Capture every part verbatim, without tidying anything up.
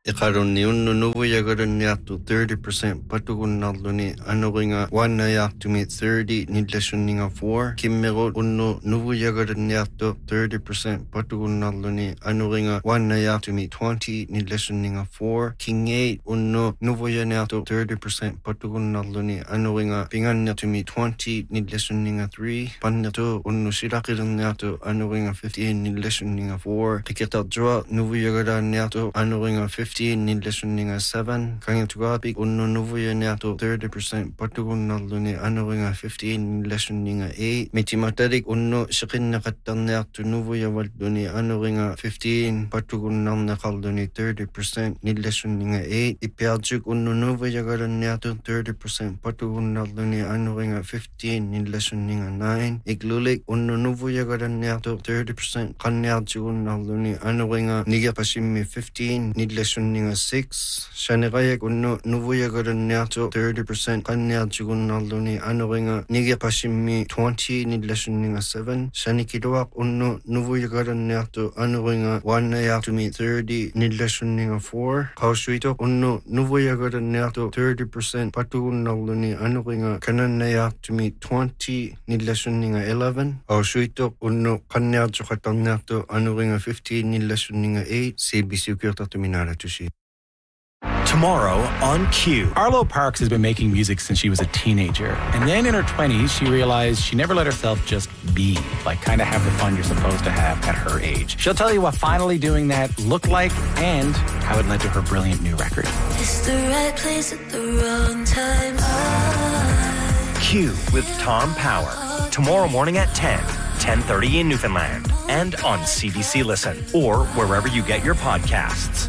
Iqarunni unnu nuvuyagarunniartu thirty percent patugunnarluni anuringa wannayaartumi thirty nillashunninga four kimmerut unnu nuvuyagarunniartu thirty percent patugunnarluni anuringa wannayaartumi twenty nillashunninga four king eight unnu nuvuyaniartu thirty percent patugunnarluni anuringa pinganniartumi twenty nillashunninga three pannatu unnu shiraqirunniartu anuringa fifteen nillashunninga four qikitarjua nuvuyagarunniartu anuringa fifteen nillashunninga seven kangatugaapik unnu nuvuyaniartu thirty percent patugunnarluni anuringa fifteen nillashunninga eight mitimatarik unnu shiqinnaqattarniartu nuvuyavalluni anuringa fifteen patugunnarnaqarluni thirty percent nillashunninga eight ipiarjuk unnu nuvuyagarunniartu thirty percent patugunnarluni anuringa fifteen nillashunninga nine iglulik unnu nuvuyagarunniartu thirty percent qanniarjugunnarluni anuringa nigapashimmi fifteen nillashunninga six shaniqayak unnu nuvuyagarunniartu thirty percent qanniarjugunnarluni anuringa nigapashimmi twenty nillashunninga seven shanikiluaq unnu nuvuyagarunniartu anuringa wannayaartumi thirty nillashunninga four qaushuituq unnu nuvuyagarunniartu thirty percent patugunnarluni anuringa kanannayaartumi twenty nillashunninga eleven qaushuituq unnu qanniarjuqatarniartu anuringa fifteen nillashunninga eight C B C ukiortartuminala tushi. Tomorrow on Q. Arlo Parks has been making music since she was a teenager. And then in her twenties, she realized she never let herself just be, like kind of have the fun you're supposed to have at her age. She'll tell you what finally doing that looked like and how it led to her brilliant new record. It's the right place at the wrong time. I... Q with Tom Power. Tomorrow morning at ten, ten thirty in Newfoundland. And on C B C Listen or wherever you get your podcasts.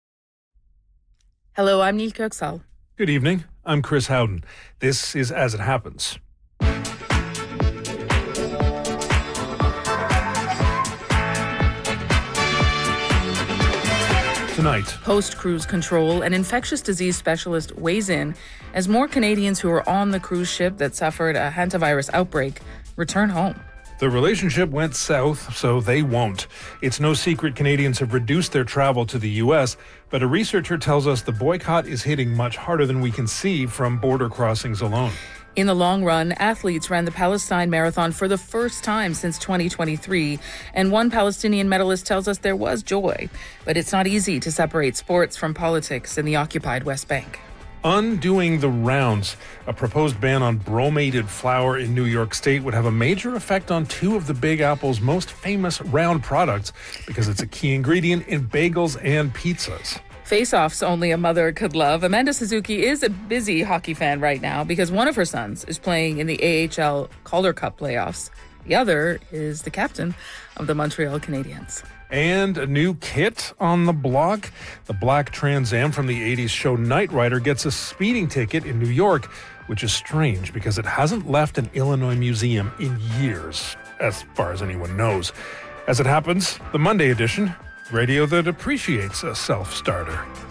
Hello, I'm Neil Kirksall. Good evening. I'm Chris Howden. This is As It Happens. Tonight, Post-cruise control, an infectious disease specialist weighs in as more Canadians who are on the cruise ship that suffered a hantavirus outbreak return home. the relationship went south, so they won't. It's no secret Canadians have reduced their travel to the U S, but a researcher tells us the boycott is hitting much harder than we can see from border crossings alone. In the long run, athletes ran the Palestine Marathon for the first time since twenty twenty-three, and one Palestinian medalist tells us there was joy. But it's not easy to separate sports from politics in the occupied West Bank. Undoing the rounds. A proposed ban on bromated flour in New York State would have a major effect on two of the Big Apple's most famous round products because it's a key ingredient in bagels and pizzas. Face-offs only a mother could love. Amanda Suzuki is a busy hockey fan right now because one of her sons is playing in the A H L Calder Cup playoffs. The other is the captain of the Montreal Canadiens. And a new kit on the block. The black Trans Am from the eighties show Knight Rider gets a speeding ticket in New York, which is strange because it hasn't left an Illinois museum in years, as far as anyone knows. As it happens, the Monday edition, radio that appreciates a self-starter.